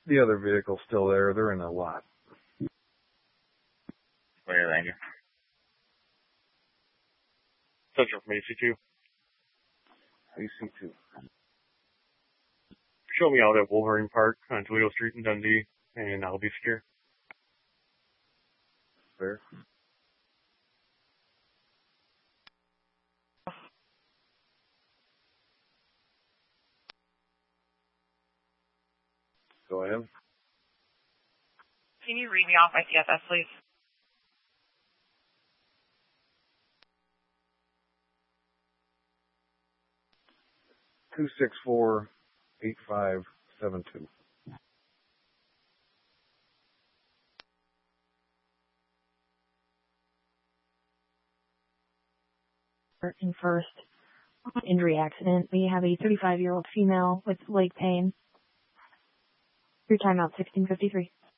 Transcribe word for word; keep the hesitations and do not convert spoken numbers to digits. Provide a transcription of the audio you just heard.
The other vehicle's still there. They're in a lot. Clear, thank you. Central from A C two. A C two. Show me out at Wolverine Park on Toledo Street in Dundee, and I'll be secure. Fair. Go ahead. Can you read me off my C S S, please? Two six four eight five seven two. In first injury accident, we have a thirty-five-year-old female with leg pain. Your timeout sixteen fifty-three.